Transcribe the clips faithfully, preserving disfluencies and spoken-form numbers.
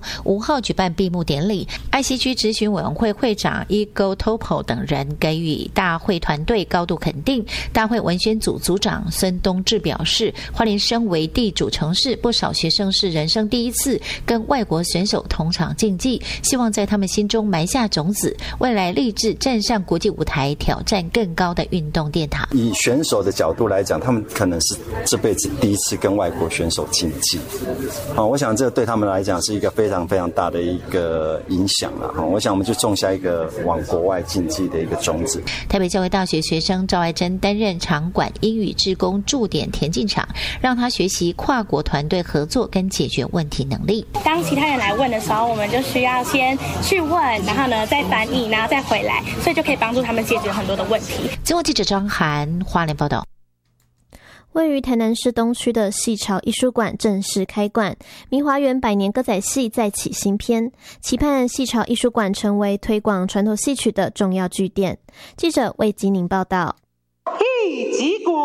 五号举办闭幕典礼，爱西区执行委员会会长 Ego Topo 等人给予大会团队高度肯定。大会文宣组组长孙东志表示，花莲身为地主城市，不少学生是人生第一次跟外国选手同场竞技，希望在他们心中埋下种子，未来立志站上国际舞台，挑战更高的运动殿堂。 以选手的角度来讲，他们可能是这辈子第一次跟外国选手竞技，啊，我想这对他们来讲是一个非常非常大的一个影响啊！我想我们就种下一个往国外竞技的一个种子。 台北教会大学学生赵爱珍担任场馆英语志工驻点田径场，让他学习跨国团队合作跟解决问题能力。 当其他人来问的时候，我们就需要先去问，然后呢再翻译，然后再回来，所以就可以帮助他们解决很多的问题。 经过记者张涵花莲报道。 位于台南市东区的戏潮艺术馆正式开馆，明华园百年歌仔戏再起新篇，期盼戏潮艺术馆成为推广传统戏曲的重要据点。记者魏吉宁报道。 一击鼓，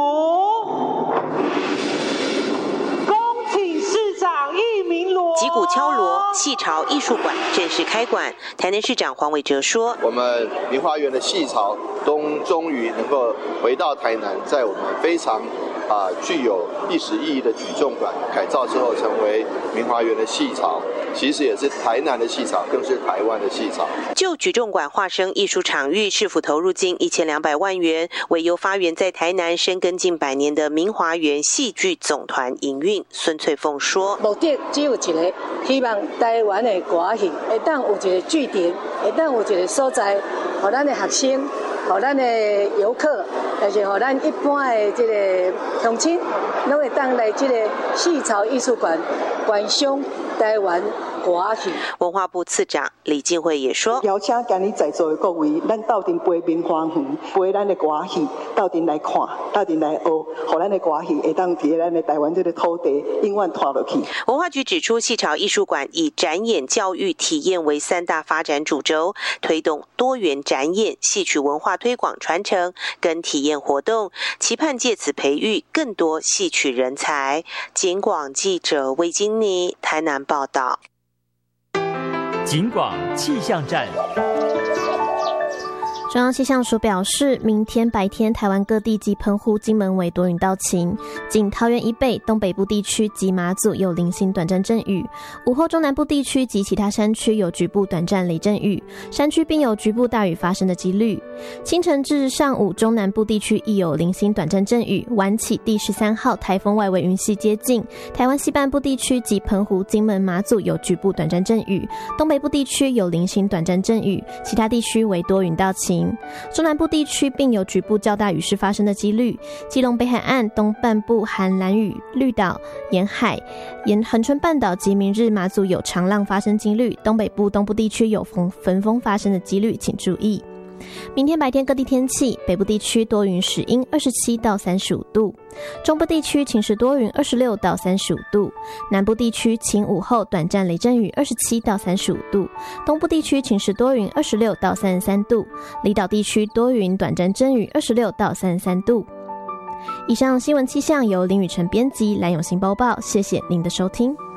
恭请市长一鸣锣。 击鼓敲锣，戏潮艺术馆正式开馆。台南市长黄伟哲说：“ 我们明华园的戏潮终终于能够回到台南，在我们非常。”啊，具有历史意义的举重馆改造之后，成为明华园的戏潮，其实也是台南的戏潮，更是台湾的戏潮。 就举重馆化身艺术场域，是否投入近一千两百万元，为由发源在台南深耕近百年的明华园戏剧总团营运。孙翠凤说：“ 目的只有一个，希望台湾的歌戏会当有一个据点，会当有一个所在，让咱的学生。”让咱的游客，但是让咱一般的这个乡亲，拢会当来这个戏潮艺术馆观赏台湾歌戏。 文化部次长李进惠也说：“ 邀请今日在座的各位，咱斗阵陪明华园，陪咱的歌戏，斗阵来看，斗阵来学，让咱的歌戏会当伫咱的台湾这个土地永远拖落去。” 文化局指出，戏潮艺术馆以展演、教育、体验为三大发展主轴，推动多元展演、戏曲文化推广传承跟体验活动，期盼借此培育更多戏曲人才。警广记者魏金妮台南报道。 警广气象站。 中央气象署表示，明天白天台湾各地及澎湖、金门为多云到晴，仅桃园以北、东北部地区及马祖有零星短暂阵雨。午后中南部地区及其他山区有局部短暂雷阵雨，山区并有局部大雨发生的几率。清晨至上午，中南部地区亦有零星短暂阵雨。晚起第十三号台风外围云系接近，台湾西半部地区及澎湖、金门、马祖有局部短暂阵雨，东北部地区有零星短暂阵雨，其他地区为多云到晴。中南部地区并有局部较大雨势发生的几率，基隆北海岸东半部含兰屿、绿岛沿海、沿恒春半岛及明日马祖有长浪发生几率，东北部东部地区有风焚风发生的几率，请注意。明天白天各地天气，北部地区多云时阴二十七到三十五度，中部地区晴时多云二十六到三十五度，南部地区晴午后短暂雷阵雨二十七到三十五度，东部地区晴时多云二十六到三十三度，离岛地区多云短暂阵雨二十六到三十三度。以上新闻气象由林雨晨编辑，蓝永新播报，谢谢您的收听。